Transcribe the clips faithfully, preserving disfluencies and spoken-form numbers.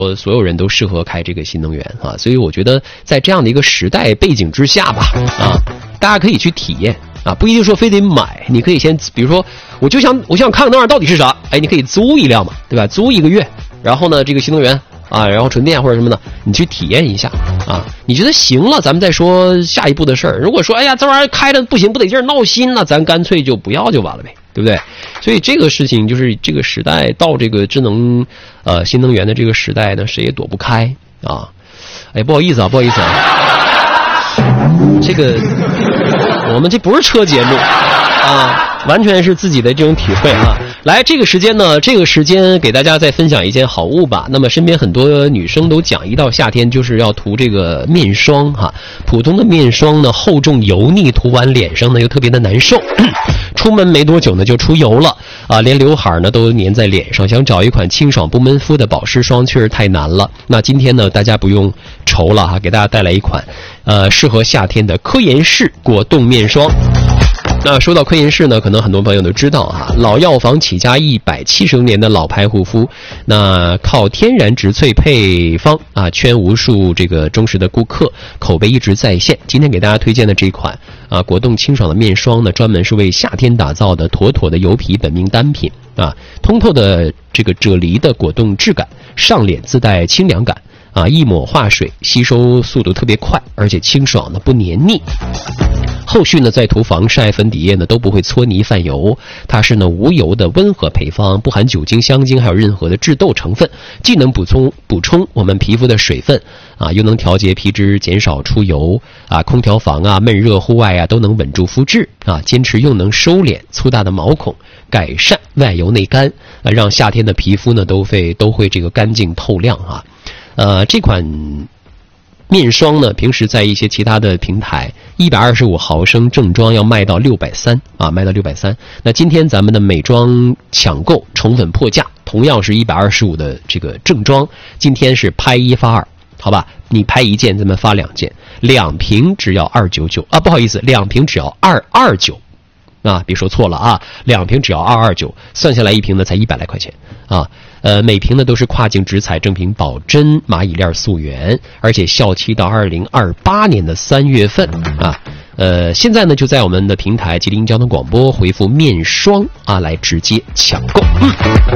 呃，所有人都适合开这个新能源啊，所以我觉得在这样的一个时代背景之下吧，啊，大家可以去体验啊，不一定说非得买，你可以先，比如说，我就想我想看看那玩意儿到底是啥，哎，你可以租一辆嘛，对吧？租一个月，然后呢，这个新能源啊，然后纯电或者什么的，你去体验一下啊，你觉得行了，咱们再说下一步的事儿。如果说，哎呀，这玩意儿开着不行，不得劲儿，闹心了，咱干脆就不要就完了呗。对不对？所以这个事情就是这个时代到这个智能呃新能源的这个时代呢，谁也躲不开啊！哎，不好意思啊，不好意思啊，这个我们这不是车节目啊，完全是自己的这种体会啊。来，这个时间呢，这个时间给大家再分享一件好物吧。那么身边很多女生都讲，一到夏天就是要涂这个面霜哈。普通的面霜呢，厚重油腻，涂完脸上呢又特别的难受。出门没多久呢就出油了啊，连刘海呢都粘在脸上。想找一款清爽不闷肤的保湿霜确实太难了。那今天呢，大家不用愁了哈，给大家带来一款呃适合夏天的科颜氏果冻面霜。那说到科颜氏呢，可能很多朋友都知道哈，老药房起家一百七十多年的老牌护肤，那靠天然植萃配方啊，圈无数这个忠实的顾客，口碑一直在线。今天给大家推荐的这款啊果冻清爽的面霜呢，专门是为夏天打造的妥妥的油皮本命单品啊，通透的这个啫喱的果冻质感，上脸自带清凉感啊，一抹化水，吸收速度特别快，而且清爽的不黏腻。后续呢，再涂防晒粉底液呢都不会搓泥泛油，它是呢无油的温和配方，不含酒精、香精，还有任何的致痘成分，既能补充补充我们皮肤的水分啊，又能调节皮脂，减少出油啊，空调房啊、闷热户外啊都能稳住肤质啊，坚持又能收敛粗大的毛孔，改善外油内干啊，让夏天的皮肤呢都会都会这个干净透亮啊。呃，这款面霜呢，平时在一些其他的平台，一百二十五毫升正装要卖到六百三啊，卖到六百三。那今天咱们的美妆抢购宠粉破价，同样是一百二十五的这个正装，今天是拍一发二，好吧？你拍一件，咱们发两件，两瓶只要二九九啊，不好意思，两瓶只要二二九。啊，别说错了啊，两瓶只要二二九，算下来一瓶呢才一百来块钱啊。呃，每瓶呢都是跨境直采正品保真蚂蚁链溯源，而且效期到二零二八年的三月份啊。呃，现在呢就在我们的平台吉林交通广播回复面霜啊来直接抢购。嗯，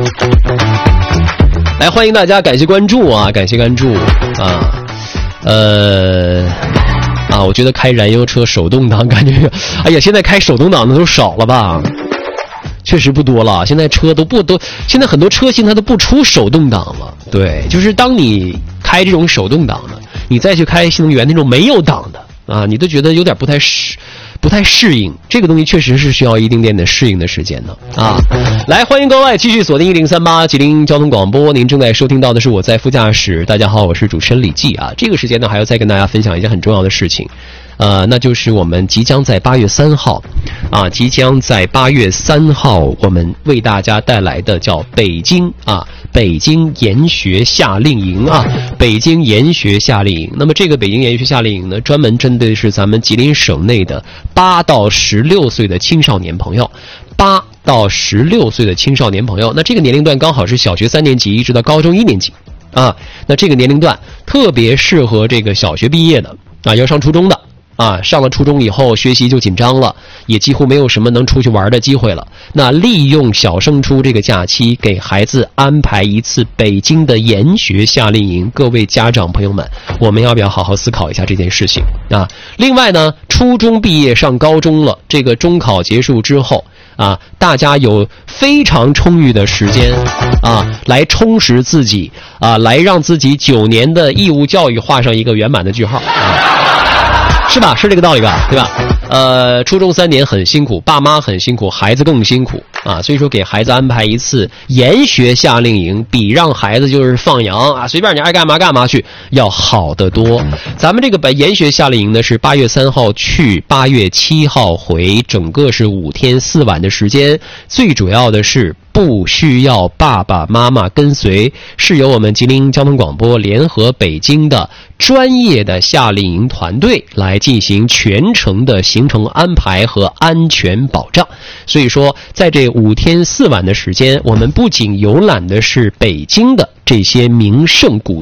来欢迎大家，感谢关注啊，感谢关注啊，呃。啊，我觉得开燃油车手动挡感觉，哎呀，现在开手动挡的都少了吧？确实不多了，现在车都不都，现在很多车型它都不出手动挡了。对，就是当你开这种手动挡的，你再去开新能源那种没有档的啊，你都觉得有点不太适。不太适应，这个东西确实是需要一定点的适应的时间的啊！来，欢迎各位继续锁定一零三八吉林交通广播，您正在收听到的是我在副驾驶。大家好，我是主持人李记啊。这个时间呢，还要再跟大家分享一件很重要的事情，呃，那就是我们即将在八月三号，啊，即将在八月三号，我们为大家带来的叫北京啊，北京研学夏令营啊，北京研学夏令营。那么这个北京研学夏令营呢，专门针对的是咱们吉林省内的八到十六岁的青少年朋友，八到十六岁的青少年朋友，那这个年龄段刚好是小学三年级一直到高中一年级啊，那这个年龄段特别适合这个小学毕业的啊，要上初中的。啊，上了初中以后学习就紧张了，也几乎没有什么能出去玩的机会了。那利用小升初这个假期，给孩子安排一次北京的研学夏令营。各位家长朋友们，我们要不要好好思考一下这件事情啊？另外呢，初中毕业上高中了，这个中考结束之后啊，大家有非常充裕的时间啊，来充实自己啊，来让自己九年的义务教育画上一个圆满的句号啊。是吧？是这个道理吧？对吧？呃，初中三年很辛苦，爸妈很辛苦，孩子更辛苦啊。所以说，给孩子安排一次研学夏令营，比让孩子就是放羊啊，随便你爱干嘛干嘛去，要好得多。咱们这个研学夏令营呢，是八月三号去，八月七号回，整个是五天四晚的时间。最主要的是，不需要爸爸妈妈跟随，是由我们吉林交通广播联合北京的专业的夏令营团队来进行全程的行程安排和安全保障。所以说，在这五天四晚的时间，我们不仅游览的是北京的这些名胜古